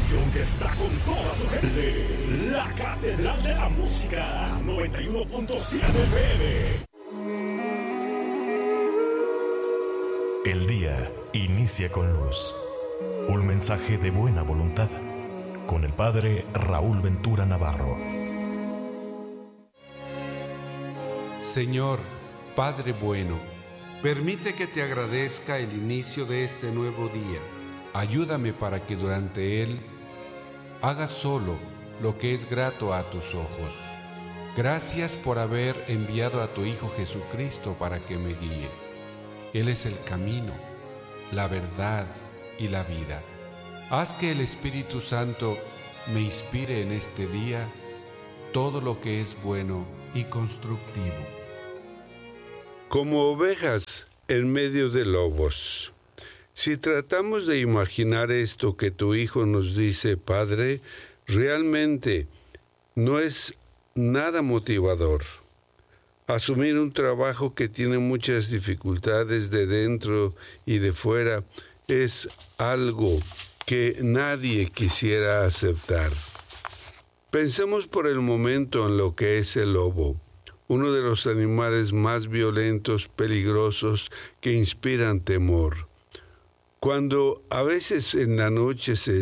estación que está con toda su gente. La Catedral de la Música, 91.7 FM. El día inicia con luz. Un mensaje de buena voluntad. Con el Padre Raúl Ventura Navarro. Señor, Padre bueno, permite que te agradezca el inicio de este nuevo día. Ayúdame para que durante él haga solo lo que es grato a tus ojos. Gracias por haber enviado a tu Hijo Jesucristo para que me guíe. Él es el camino, la verdad y la vida. Haz que el Espíritu Santo me inspire en este día todo lo que es bueno y constructivo. Como ovejas en medio de lobos. Si tratamos de imaginar esto que tu Hijo nos dice, Padre, realmente no es nada motivador. Asumir un trabajo que tiene muchas dificultades de dentro y de fuera es algo que nadie quisiera aceptar. Pensemos por el momento en lo que es el lobo, uno de los animales más violentos, peligrosos, que inspiran temor. Cuando a veces en la noche se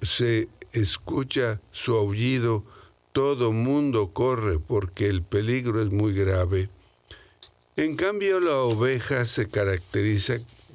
escucha su aullido, todo mundo corre porque el peligro es muy grave. En cambio, la oveja se caracteriza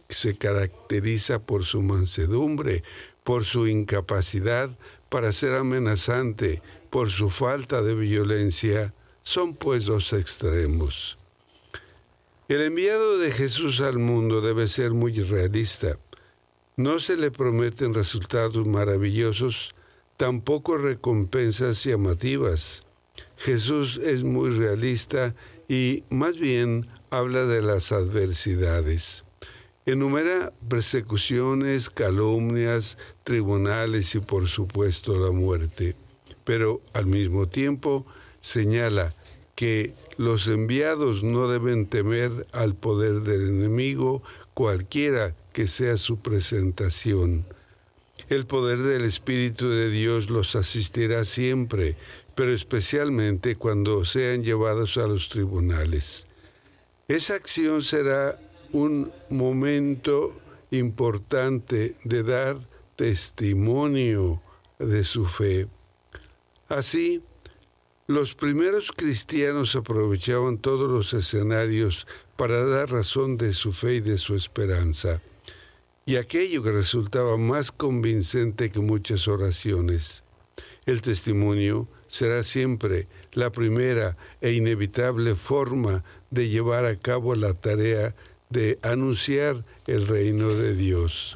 por su mansedumbre, por su incapacidad para ser amenazante, por su falta de violencia. Son pues dos extremos. El enviado de Jesús al mundo debe ser muy realista. No se le prometen resultados maravillosos, tampoco recompensas llamativas. Jesús es muy realista y más bien habla de las adversidades. Enumera persecuciones, calumnias, tribunales y por supuesto la muerte. Pero al mismo tiempo señala que los enviados no deben temer al poder del enemigo, cualquiera que sea su presentación. El poder del Espíritu de Dios los asistirá siempre, pero especialmente cuando sean llevados a los tribunales. Esa acción será un momento importante de dar testimonio de su fe. Así, los primeros cristianos aprovechaban todos los escenarios para dar razón de su fe y de su esperanza. Y aquello que resultaba más convincente que muchas oraciones. El testimonio será siempre la primera e inevitable forma de llevar a cabo la tarea de anunciar el reino de Dios.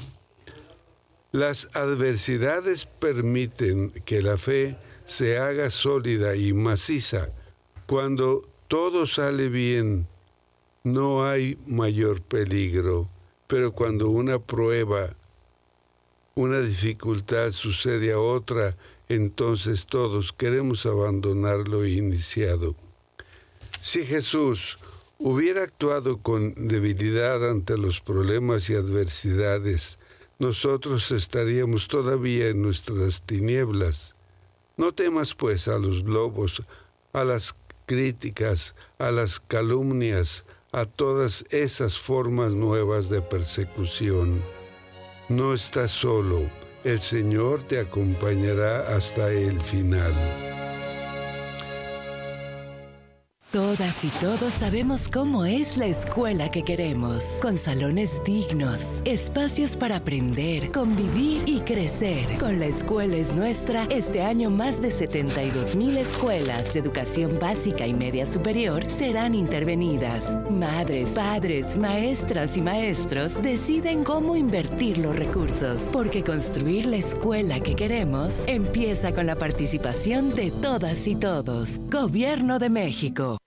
Las adversidades permiten que la fe se haga sólida y maciza. Cuando todo sale bien, no hay mayor peligro. Pero cuando una prueba, una dificultad sucede a otra, entonces todos queremos abandonar lo iniciado. Si Jesús hubiera actuado con debilidad ante los problemas y adversidades, nosotros estaríamos todavía en nuestras tinieblas. No temas pues a los lobos, a las críticas, a las calumnias, a todas esas formas nuevas de persecución. No estás solo, el Señor te acompañará hasta el final. Todas y todos sabemos cómo es la escuela que queremos, con salones dignos, espacios para aprender, convivir y crecer. Con La Escuela es Nuestra, este año más de 72,000 escuelas de educación básica y media superior serán intervenidas. Madres, padres, maestras y maestros deciden cómo invertir los recursos, porque construir la escuela que queremos empieza con la participación de todas y todos. Gobierno de México.